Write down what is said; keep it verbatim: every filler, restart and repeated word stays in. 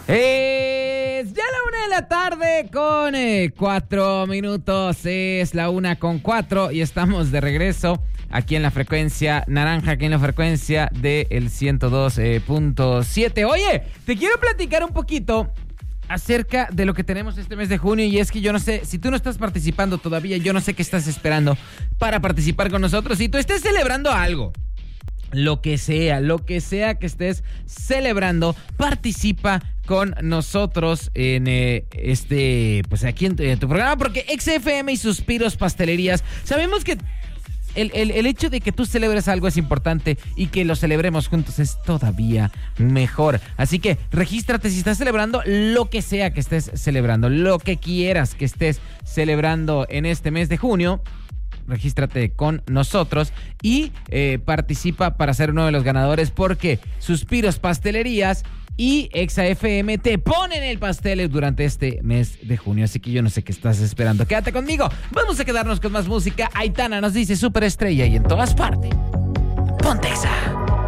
Es ya la una de la tarde con eh, cuatro minutos. Es la una con cuatro y estamos de regreso aquí en la frecuencia naranja, aquí en la frecuencia del ciento dos punto siete. Oye, te quiero platicar un poquito acerca de lo que tenemos este mes de junio, y es que yo no sé, si tú no estás participando todavía, yo no sé qué estás esperando para participar con nosotros. Si tú estés celebrando algo, lo que sea, lo que sea que estés celebrando, participa con nosotros en eh, este, pues aquí en tu, en tu programa, porque X F M y Suspiros Pastelerías, sabemos que El, el, el hecho de que tú celebres algo es importante y que lo celebremos juntos es todavía mejor. Así que regístrate si estás celebrando lo que sea que estés celebrando, lo que quieras que estés celebrando en este mes de junio. Regístrate con nosotros y eh, participa para ser uno de los ganadores, porque Suspiros Pastelerías y Exa F M te ponen el pastel durante este mes de junio. Así que yo no sé qué estás esperando. Quédate conmigo. Vamos a quedarnos con más música. Aitana nos dice Superestrella y en todas partes. Ponte Exa.